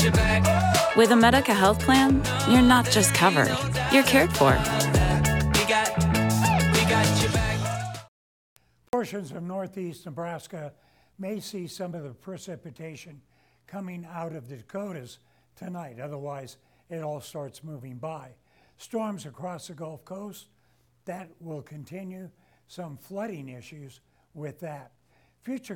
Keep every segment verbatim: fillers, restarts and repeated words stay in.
your back. With a Medica health plan, you're not just covered, you're cared for. We got, we got your back. Portions of northeast Nebraska may see some of the precipitation coming out of the Dakotas tonight. Otherwise, it all starts moving by. Storms across the Gulf Coast, that will continue. Some flooding issues with that. Future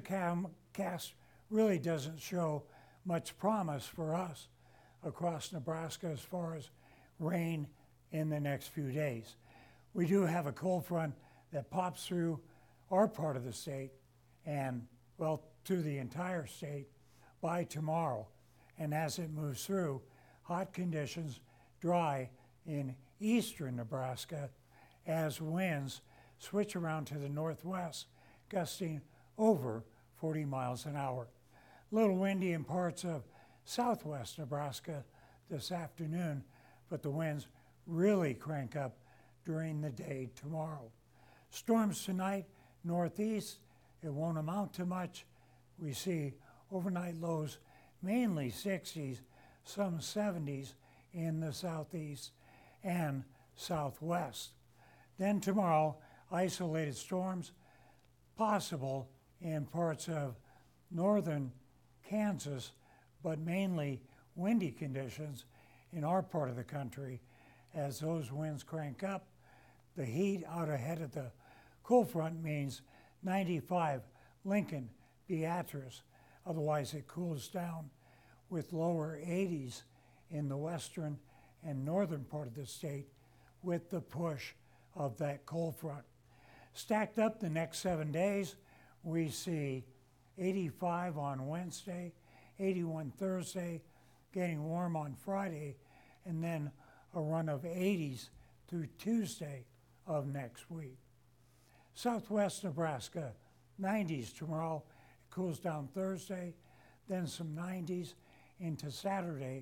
cast really doesn't show much promise for us across Nebraska as far as rain in the next few days. We do have a cold front that pops through our part of the state and, well, to the entire state by tomorrow. And as it moves through, hot conditions, dry in eastern Nebraska as winds switch around to the northwest, gusting over forty miles an hour. A little windy in parts of southwest Nebraska this afternoon, but the winds really crank up during the day tomorrow. Storms tonight, northeast, it won't amount to much. We see overnight lows mainly sixties, some seventies in the southeast and southwest. Then tomorrow, isolated storms possible in parts of northern Kansas, but mainly windy conditions in our part of the country as those winds crank up. The heat out ahead of the cold front means ninety-five Lincoln, Beatrice. Otherwise, it cools down with lower eighties in the western and northern part of the state with the push of that cold front. Stacked up the next seven days, we see eighty-five on Wednesday, eighty-one Thursday, getting warm on Friday, and then a run of eighties through Tuesday of next week. Southwest Nebraska, nineties tomorrow, it cools down Thursday, then some nineties into Saturday,